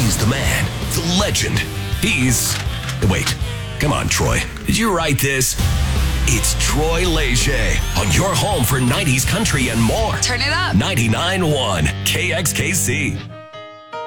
He's the man, the legend. Wait, come on, Troy. Did you write this? It's Troy Leger on your home for 90s country and more. Turn it up. 99.1 KXKC.